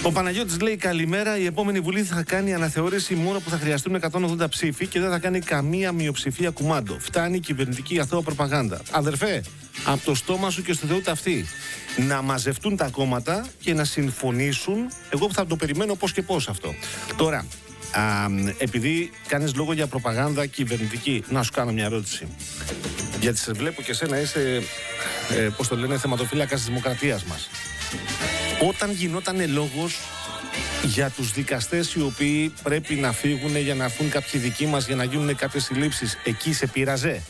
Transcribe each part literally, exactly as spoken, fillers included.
Ο Παναγιώτης λέει καλημέρα. Η επόμενη Βουλή θα κάνει αναθεώρηση μόνο που θα χρειαστούν εκατόν ογδόντα ψήφοι και δεν θα κάνει καμία μειοψηφία κουμάντο. Φτάνει η κυβερνητική αθώα προπαγάνδα. Αδερφέ, από το στόμα σου και στο Θεού ταυτί. Να μαζευτούν τα κόμματα και να συμφωνήσουν. Εγώ θα το περιμένω πώς και πώς αυτό. Τώρα, α, επειδή κάνεις λόγο για προπαγάνδα κυβερνητική, να σου κάνω μια ερώτηση. Γιατί σε βλέπω και εσένα είσαι, ε, πώς το λένε, θεματοφύλακας της δημοκρατίας μας. Όταν γινόταν λόγος για τους δικαστές οι οποίοι πρέπει να φύγουν για να έρθουν κάποιοι δικοί μας για να γίνουν κάποιες συλλήψεις, εκεί σε πείραζε?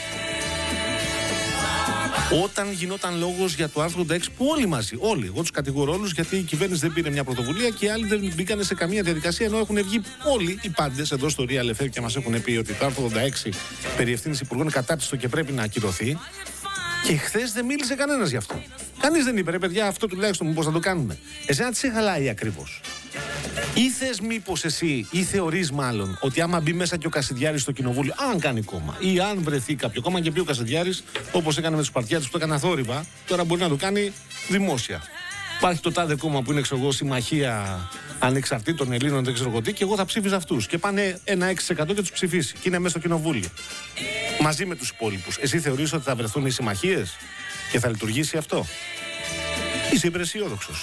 Όταν γινόταν λόγος για το άρθρο ογδόντα έξι που όλοι μαζί, όλοι, εγώ τους κατηγορώ όλους γιατί η κυβέρνηση δεν πήρε μια πρωτοβουλία και οι άλλοι δεν μπήκαν σε καμία διαδικασία, ενώ έχουν βγει όλοι οι πάντες εδώ στο Real εφ εμ και μας έχουν πει ότι το άρθρο ογδόντα έξι περί ευθύνης υπουργών είναι κατάπτυστο και πρέπει να ακυρωθεί. Και χθες δεν μίλησε κανένας γι' αυτό. Κανείς δεν είπε, ρε παιδιά, αυτό τουλάχιστον πώς θα το κάνουμε. Εσένα τι σε χαλάει ακριβώς? Ή θες μήπως εσύ, ή θεωρείς μάλλον, ότι άμα μπει μέσα και ο Κασιδιάρης στο κοινοβούλιο, αν κάνει κόμμα, ή αν βρεθεί κάποιο κόμμα και πει ο Κασιδιάρης, όπως έκανε με τους Σπαρτιάτες που το έκανε αθόρυβα, τώρα μπορεί να το κάνει δημόσια. Υπάρχει το τάδε κόμμα που είναι, ξέρω εγώ, συμμαχία ανεξαρτήτων Ελλήνων, δεν ξέρω εγώ τι, και εγώ θα ψήφιζα αυτούς. Και πάνε ένα έξι τοις εκατό και τους ψηφίσει. Και είναι μέσα στο κοινοβούλιο. Μαζί με τους υπόλοιπους. Εσύ θεωρείς ότι θα βρεθούν οι συμμαχίες και θα λειτουργήσει αυτό? Είσαι υπεραισιόδοξος?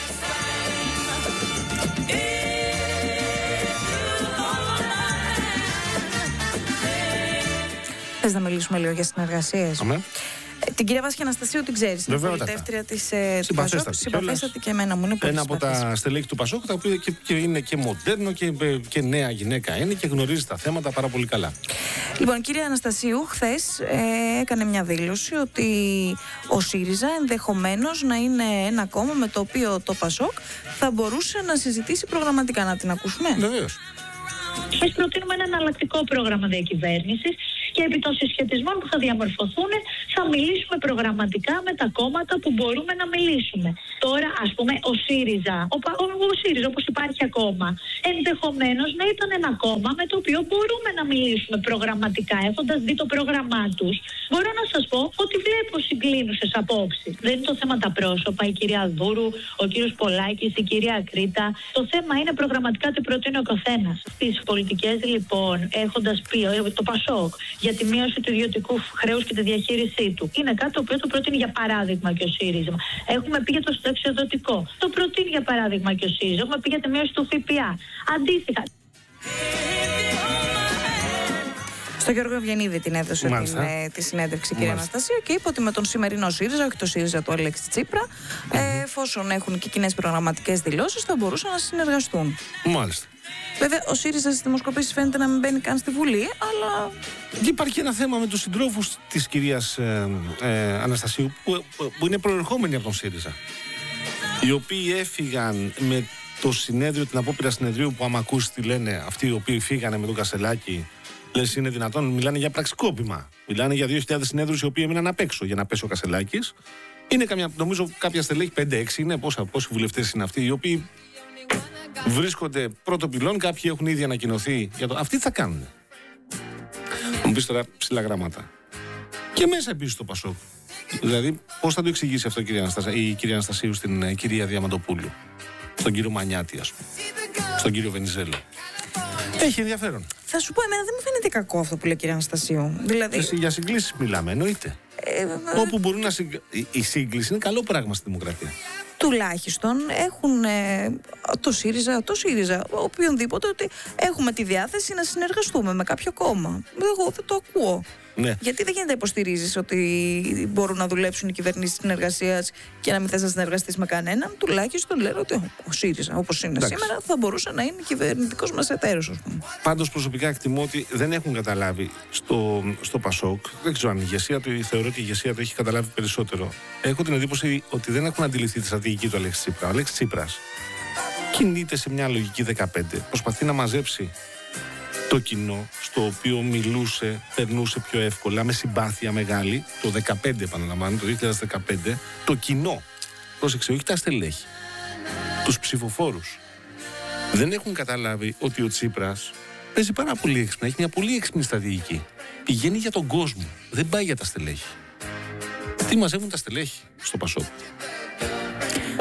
Θες να μιλήσουμε λίγο για συνεργασίες? Αμέ. Την κυρία Βάσια Αναστασίου την ξέρεις, είναι πολιτεύτρια της του Πασόκ. Συμπαθέστατη και εμένα μου είναι πολύ. Ένα από τα στελέχη του Πασόκ, τα οποία και, και είναι και μοντέρνο και, και νέα γυναίκα είναι και γνωρίζει τα θέματα πάρα πολύ καλά. Λοιπόν, κυρία Αναστασίου, χθες ε, έκανε μια δήλωση ότι ο ΣΥΡΙΖΑ ενδεχομένως να είναι ένα κόμμα με το οποίο το Πασόκ θα μπορούσε να συζητήσει προγραμματικά. Να την ακούσουμε? Βεβαίως. Εμείς προτείνουμε ένα εναλλακτικό πρόγραμμα διακυβέρνησης και επί των συσχετισμών που θα διαμορφωθούν θα μιλήσουμε προγραμματικά με τα κόμματα που μπορούμε να μιλήσουμε. Τώρα, ας πούμε, ο ΣΥΡΙΖΑ, ο, ο, ο ΣΥΡΙΖΑ όπως υπάρχει ακόμα, ενδεχομένως να ήταν ένα κόμμα με το οποίο μπορούμε να μιλήσουμε προγραμματικά, έχοντας δει το πρόγραμμά τους. Μπορώ να σας πω ότι βλέπω συγκλίνουσες απόψεις. Δεν είναι το θέμα τα πρόσωπα, η κυρία Δούρου, ο κύριος Πολάκης, η κυρία Κρήτα. Το θέμα είναι προγραμματικά τι προτείνει ο καθένας. Στις πολιτικές, λοιπόν, έχοντας πει το Πασόκ για τη μείωση του ιδιωτικού χρέους και τη διαχείρισή του, είναι κάτι το οποίο το προτείνει για παράδειγμα και ο ΣΥΡΙΖΑ. Έχουμε πει για το συνταξιοδοτικό. Το προτείνει για παράδειγμα και ο ΣΥΡΙΖΑ. Έχουμε πει για τη μείωση του ΦΠΑ. Αντίστοιχα. Στο Γιώργο Ευγενίδη την έδωσε την, ε, τη συνέντευξη, κυρία Αναστασία, και είπε ότι με τον σημερινό ΣΥΡΙΖΑ, όχι το ΣΥΡΙΖΑ του Αλέξη Τσίπρα, mm-hmm. ε, εφόσον έχουν και κοινές προγραμματικές δηλώσεις, θα μπορούσαν να συνεργαστούν. Μάλιστα. Βέβαια, ο ΣΥΡΙΖΑ στις δημοσκοπήσεις φαίνεται να μην μπαίνει καν στη Βουλή, αλλά. Και υπάρχει ένα θέμα με τους συντρόφους της κυρίας ε, ε, Αναστασίου, που, που είναι προερχόμενοι από τον ΣΥΡΙΖΑ. Οι οποίοι έφυγαν με το συνέδριο, την απόπειρα συνεδρίου, που άμα ακούσει τι λένε αυτοί οι οποίοι φύγανε με τον Κασελάκη. Λες είναι δυνατόν? Μιλάνε για πραξικόπημα. Μιλάνε για δύο χιλιάδες συνέδρους οι οποίοι έμειναν απ' έξω για να πέσει ο Κασελάκης. Είναι καμιά, νομίζω κάποια στελέχη, πέντε έξι είναι, πόσα, πόσοι βουλευτές είναι αυτοί, οι οποίοι βρίσκονται πρώτο πυλών, κάποιοι έχουν ήδη ανακοινωθεί για το. Αυτοί τι θα κάνουν? Μου πεις τώρα ψηλά γράμματα. Και μέσα επίσης το Πασόκ. Δηλαδή, πώς θα το εξηγήσει αυτό η κυρία, Αναστασία, η κυρία Αναστασίου στην ε, κυρία Διαμαντοπούλου, στον κύριο Μανιάτη, ας πούμε, στον κύριο Βενιζέλο? Έχει ενδιαφέρον. Θα σου πω, εμένα δεν μου φαίνεται κακό αυτό που λέει η κυρία Αναστασίου. Δηλαδή. Εσύ, για συγκλήσεις μιλάμε, εννοείται. Ε, ε, Όπου μπορούν να συγκ... η, η σύγκληση είναι καλό πράγμα στη δημοκρατία. Τουλάχιστον έχουν ε, το ΣΥΡΙΖΑ, το ΣΥΡΙΖΑ, οποιονδήποτε, ότι έχουμε τη διάθεση να συνεργαστούμε με κάποιο κόμμα. Εγώ δεν το ακούω. Ναι. Γιατί δεν γίνεται να υποστηρίζεις ότι μπορούν να δουλέψουν οι κυβερνήσεις συνεργασίας και να μην θες να συνεργαστείς με κανέναν? Τουλάχιστον λένε ότι ο ΣΥΡΙΖΑ, όπως είναι Εντάξει. σήμερα, θα μπορούσε να είναι κυβερνητικός μας εταίρος. Πάντως προσωπικά εκτιμώ ότι δεν έχουν καταλάβει στο, στο Πασόκ. Δεν ξέρω αν η ηγεσία του, θεωρώ ότι η ηγεσία του έχει καταλάβει περισσότερο. Έχω την εντύπωση ότι δεν έχουν αντιληφθεί τη στρατηγική του Αλέξη Τσίπρα. Ο Αλέξης Τσίπρας κινείται σε μια λογική δεκαπέντε. Προσπαθεί να μαζέψει το κοινό, στο οποίο μιλούσε, περνούσε πιο εύκολα, με συμπάθεια μεγάλη, το δεκαπέντε επαναλαμβάνω, το δύο χιλιάδες δεκαπέντε, το κοινό. Πρόσεξε, όχι τα στελέχη. Τους ψηφοφόρους. Δεν έχουν καταλάβει ότι ο Τσίπρας παίζει πάρα πολύ έξυπνα, έχει μια πολύ έξυπνη στρατηγική. Πηγαίνει για τον κόσμο, δεν πάει για τα στελέχη. Τι μαζεύουν τα στελέχη στο Πασόκ?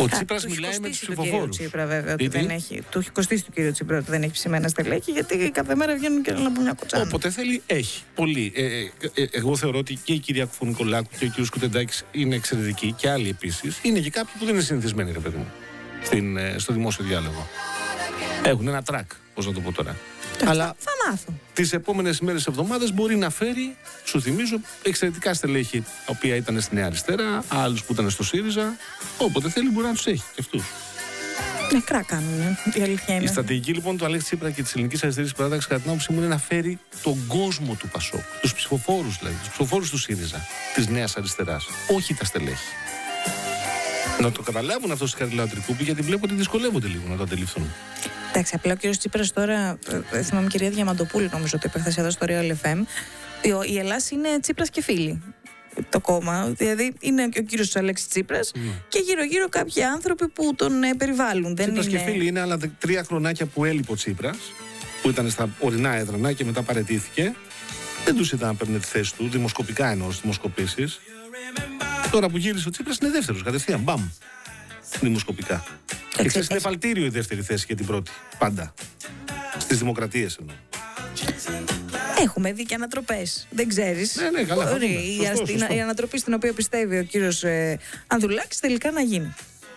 Ο Τσίπρας μιλάει με τους ψηφοφόρους. Τσίπρα, βέβαια, ότι δεν έχει, του έχει κοστίσει του κύριο Τσίπρα ότι δεν έχει ψημένα στελέχη, γιατί κάθε μέρα βγαίνουν και να μπουν μια κοτσάνα. Όποτε θέλει, έχει. Πολύ. Ε, ε, ε, εγώ θεωρώ ότι και η κυρία Κουφουνικολάκου και ο κύριος Κουτεντάκης είναι εξαιρετικοί και άλλοι επίσης. Είναι και κάποιοι που δεν είναι συνηθισμένοι, ρε παιδί μου, στην, ε, στο δημόσιο διάλογο. Έχουν ένα τρακ, πώς να το πω τώρα. Αλλά θα μάθω. Τις επόμενες ημέρες, εβδομάδες μπορεί να φέρει, σου θυμίζω, εξαιρετικά στελέχη τα οποία ήταν στη Νέα Αριστερά, άλλους που ήταν στο ΣΥΡΙΖΑ. Όποτε θέλει μπορεί να τους έχει και αυτούς. Νεκρά κάνουν, η αλήθεια είναι. Η στρατηγική λοιπόν του Αλέξη Τσίπρα και της Ελληνικής Αριστερής Παράταξης, κατά την άποψή μου, είναι να φέρει τον κόσμο του ΠΑΣΟΚ, τους ψηφοφόρους δηλαδή, τους ψηφοφόρους του ΣΥΡΙΖΑ, της Νέας Αριστεράς, όχι τα στελέχη. Να το καταλάβουν αυτό στις Καριλαοτρικούπη, γιατί βλέπω ότι δυσκολεύονται λίγο να το αντιληφθούν. Εντάξει, απλά ο κύριος Τσίπρας τώρα, ε, θυμάμαι κυρία Διαμαντοπούλου, νομίζω ότι είπε χθες εδώ στο Real εφ εμ, η Ελλάς είναι Τσίπρας και φίλοι. Το κόμμα, δηλαδή είναι ο κύριος Αλέξης Τσίπρας mm. και γύρω-γύρω κάποιοι άνθρωποι που τον ε, περιβάλλουν. Τσίπρας είναι... και φίλοι είναι άλλα τρία χρονάκια που έλειπε ο Τσίπρας, που ήταν στα ορεινά έδρανα και μετά παραιτήθηκε. Δεν τους ήταν να παίρνει τη θέση του, δημοσκοπικά εννοώ, στις δημοσκοπήσεις. Τώρα που γύρισε ο Τσίπρας είναι δεύτερος, κατευθείαν, μπαμ, δημοσκοπικά. Και ξέρεις, είναι εφαλτήριο η δεύτερη θέση και την πρώτη, πάντα. Στις δημοκρατίες εννοώ. Έχουμε δει και ανατροπές. Δεν ξέρεις. Ναι, ναι, καλά. Μπορεί η, σωστό, σωστό. η ανατροπή στην οποία πιστεύει ο κύριος ε, Ανδρουλάκης τελικά να γίνει.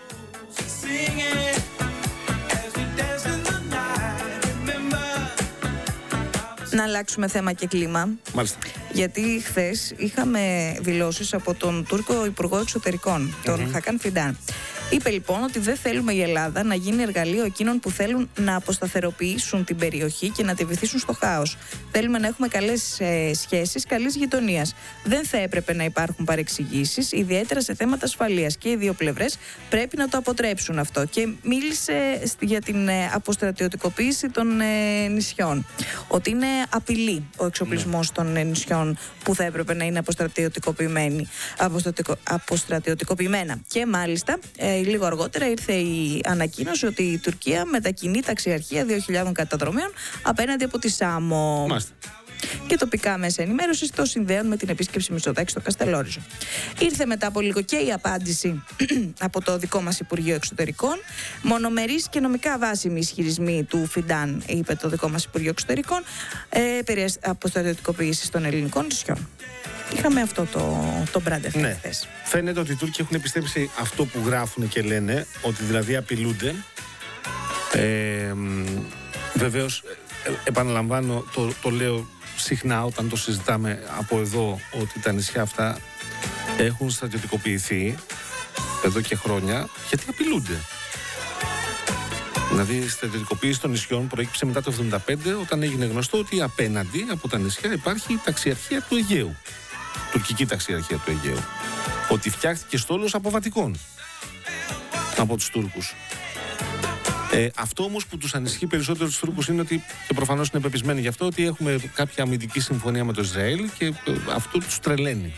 Να αλλάξουμε θέμα και κλίμα. Μάλιστα. Γιατί χθες είχαμε δηλώσεις από τον Τούρκο Υπουργό Εξωτερικών, τον mm-hmm. Χακάν Φιντάν. Είπε λοιπόν ότι δεν θέλουμε η Ελλάδα να γίνει εργαλείο εκείνων που θέλουν να αποσταθεροποιήσουν την περιοχή και να τη βυθίσουν στο χάος. Θέλουμε να έχουμε καλές ε, σχέσεις, καλής γειτονίας. Δεν θα έπρεπε να υπάρχουν παρεξηγήσεις, ιδιαίτερα σε θέματα ασφαλείας. Και οι δύο πλευρές πρέπει να το αποτρέψουν αυτό. Και μίλησε για την ε, αποστρατιωτικοποίηση των ε, νησιών. Ότι είναι απειλή ο εξοπλισμός ναι. των ε, νησιών που θα έπρεπε να είναι αποστρατιωτικοποιημένοι. Αποστρατικο, αποστρατιωτικοποιημένα. Και μάλιστα. Ε, Λίγο αργότερα ήρθε η ανακοίνωση ότι η Τουρκία μετακινεί ταξιαρχία δύο χιλιάδων καταδρομέων απέναντι από τη Σάμο. Μάλιστα. Και τοπικά μέσα ενημέρωσης το συνδέουν με την επίσκεψη Μητσοτάκη στο Καστελόριζο. Ήρθε μετά από λίγο και η απάντηση από το δικό μας Υπουργείο Εξωτερικών. Μονομερείς και νομικά βάσιμοι ισχυρισμοί του Φιντάν, είπε το δικό μας Υπουργείο Εξωτερικών, ε, περί αποστρατιωτικοποίησης των ελληνικών νησιών. Είχαμε αυτό το, το μπράντε ναι. χθες. Φαίνεται ότι οι Τούρκοι έχουν επιστρέψει αυτό που γράφουν και λένε, ότι δηλαδή απειλούνται. Ε, βεβαίως, ε, επαναλαμβάνω, το, το λέω συχνά όταν το συζητάμε από εδώ, ότι τα νησιά αυτά έχουν στρατιωτικοποιηθεί εδώ και χρόνια, γιατί απειλούνται. Δηλαδή η στρατιωτικοποίηση των νησιών προέκυψε μετά το εβδομήντα πέντε, όταν έγινε γνωστό ότι απέναντι από τα νησιά υπάρχει η ταξιαρχία του Αιγαίου. Τουρκική ταξιαρχία του Αιγαίου. Ότι φτιάχτηκε στόλος από Βατικών. Από τους Τούρκους. Ε, αυτό όμως που τους ανησυχεί περισσότερο τους Τούρκους είναι ότι, και προφανώς είναι πεπισμένοι γι' αυτό, ότι έχουμε κάποια αμυντική συμφωνία με το Ισραήλ και αυτό τους τρελαίνει.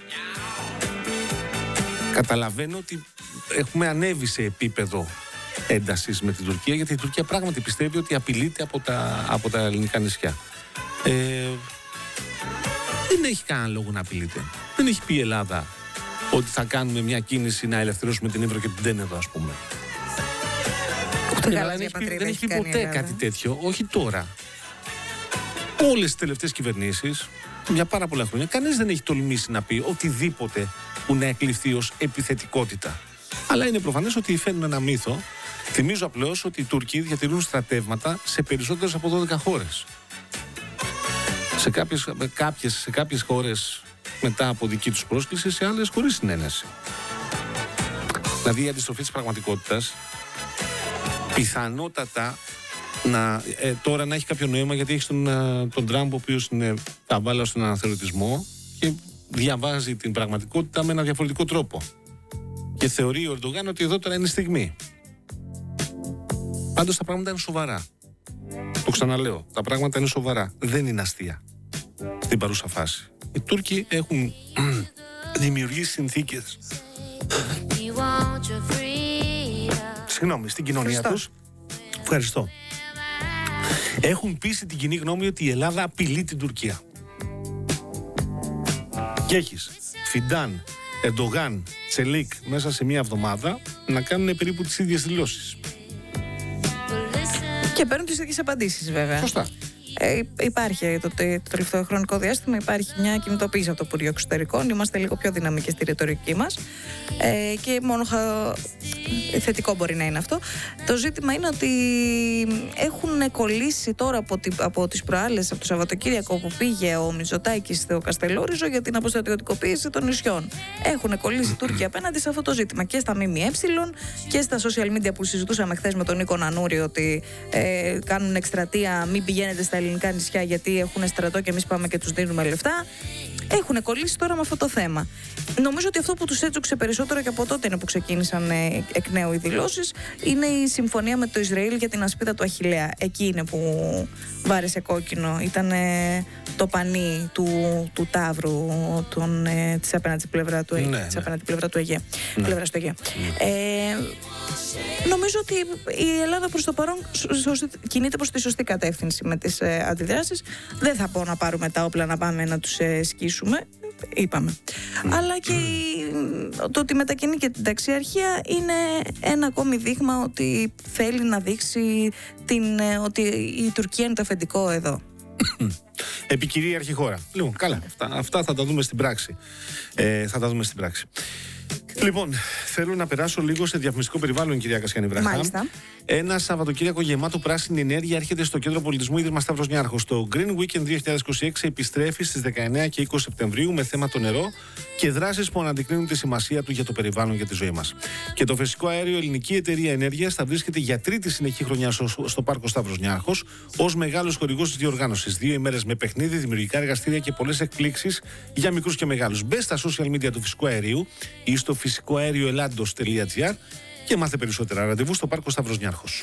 Καταλαβαίνω ότι έχουμε ανέβει σε επίπεδο έντασης με την Τουρκία, γιατί η Τουρκία πράγματι πιστεύει ότι απειλείται από τα, από τα ελληνικά νησιά. Ε, δεν έχει κανένα λόγο να απειλείται. Δεν έχει πει η Ελλάδα ότι θα κάνουμε μια κίνηση να ελευθερώσουμε την Ύβρο και την Τένεδο, ας πούμε. Δεν έχει πει, δεν έχει πει ποτέ κάτι τέτοιο, όχι τώρα. Όλες τις τελευταίες κυβερνήσεις, για πάρα πολλά χρόνια, κανείς δεν έχει τολμήσει να πει οτιδήποτε που να εκλειφθεί ως επιθετικότητα. Αλλά είναι προφανές ότι φέρνουν ένα μύθο. Θυμίζω απλώς ότι οι Τούρκοι διατηρούν στρατεύματα σε περισσότερες από δώδεκα χώρες. Σε κάποιες, κάποιες, σε κάποιες χώρες μετά από δική τους πρόσκληση, σε άλλες χωρίς συνένεση. Δηλαδή η αντιστροφή της πραγματικότητας πιθανότατα να, ε, τώρα να έχει κάποιο νόημα, γιατί έχει τον, τον Τραμπ, ο οποίος είναι ταβάλα στον αναθεωρητισμό και διαβάζει την πραγματικότητα με ένα διαφορετικό τρόπο. Και θεωρεί ο Ερντογάν ότι εδώ τώρα είναι η στιγμή. Πάντως τα πράγματα είναι σοβαρά. Το ξαναλέω, τα πράγματα είναι σοβαρά. Δεν είναι αστεία στην παρούσα φάση. Οι Τούρκοι έχουν δημιουργήσει συνθήκες, συγγνώμη, στην κοινωνία τους. Ευχαριστώ. Έχουν πείσει την κοινή γνώμη ότι η Ελλάδα απειλεί την Τουρκία. Και έχεις Φιντάν, Ερντογάν, Τσελίκ μέσα σε μία εβδομάδα να κάνουν περίπου τις ίδιες δηλώσεις. Και παίρνουν τις ίδιες απαντήσεις, βέβαια. Σωστά. Ε, υπάρχει το, το τελευταίο χρονικό διάστημα, υπάρχει μια κινητοποίηση από το Υπουργείο Εξωτερικών. Είμαστε λίγο πιο δυναμικοί στη ρητορική μας. Ε, και μόνο χα... θετικό μπορεί να είναι αυτό. Το ζήτημα είναι ότι έχουν κολλήσει τώρα από, τη, από τις προάλλες, από το Σαββατοκύριακο που πήγε ο Μητσοτάκης στο Καστελόριζο για την αποστρατιωτικοποίηση των νησιών. Έχουν κολλήσει οι Τούρκοι απέναντι σε αυτό το ζήτημα και στα ΜΜΕ και στα social media που συζητούσαμε χθες με τον Νίκο Νανούρη ότι ε, κάνουν εκστρατεία, μην πηγαίνετε στα ελληνικά νησιά γιατί έχουν στρατό και εμείς πάμε και τους δίνουμε λεφτά. Έχουν κολλήσει τώρα με αυτό το θέμα. Νομίζω ότι αυτό που τους έτσουξε περισσότερο και από τότε είναι που ξεκίνησαν ε, εκ νέου οι δηλώσεις, είναι η συμφωνία με το Ισραήλ για την ασπίδα του Αχιλλέα. Εκεί είναι που βάρεσε κόκκινο. Ήταν ε, το πανί του, του Ταύρου τον, ε, της απέναντι πλευρά του, ναι, της απέναντι πλευρά του Αιγαίου. Ναι. Πλευράς του Αιγαίου. Ναι. Ε, νομίζω ότι η Ελλάδα προς το παρόν κινείται προς τη σωστή κατεύθυνση με τις ε, αντιδράσεις. Δεν θα πω να πάρουμε τα όπλα να πάμε να τους ε, σκίσουμε. Είπαμε. Mm. Αλλά και mm. το ότι μετακινεί και την ταξιαρχία είναι ένα ακόμη δείγμα ότι θέλει να δείξει την, ότι η Τουρκία είναι το αφεντικό εδώ. Επικυρίαρχη χώρα. Λοιπόν, καλά. Αυτά, αυτά θα τα δούμε στην πράξη. Ε, θα τα δούμε στην πράξη. Λοιπόν, θέλω να περάσω λίγο σε διαφημιστικό περιβάλλον, κυρία Κασιανή Βραχά. Μάλιστα. Ένα Σαββατοκύριακο γεμάτο πράσινη ενέργεια έρχεται στο Κέντρο Πολιτισμού Ίδρυμα Σταύρος Νιάρχος. Το Green Weekend δύο χιλιάδες είκοσι έξι επιστρέφει στις δεκαεννέα και είκοσι Σεπτεμβρίου με θέμα το νερό και δράσεις που αναδεικνύουν τη σημασία του για το περιβάλλον και τη ζωή μας. Και το φυσικό αέριο Ελληνική Εταιρεία Ενέργειας θα βρίσκεται για τρίτη συνεχή χρονιά στο, στο Πάρκο Σταύρος Νιάρχος ως μεγάλος χορηγός της διοργάνωσης. Δύο ημέρες με παιχνίδι, δημιουργικά εργαστήρια και πολλές εκπλήξεις για μικρούς και μεγάλους. Μπες στα social media του φυσικού αερίου ή στο φυσικό αέριο ελλάντος τελεία τζι άρ και μάθε περισσότερα. Ραντεβού στο Πάρκο Σταύρος Νιάρχος.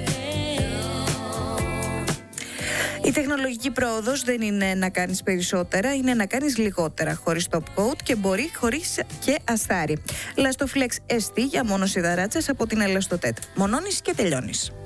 Η τεχνολογική πρόοδος δεν είναι να κάνεις περισσότερα, είναι να κάνεις λιγότερα χωρίς top coat και μπορεί χωρίς και αστάρι. Lastoflex ες τι για μόνο σιδαράτσες από την Ελαστοτέτ. Μονώνεις και τελειώνεις.